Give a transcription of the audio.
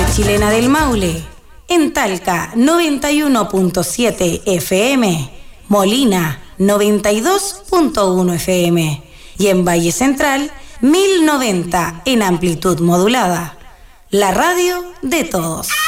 Chilena del Maule, en Talca 91.7 FM, Molina 92.1 FM y en Valle Central 1090 en amplitud modulada. La radio de todos.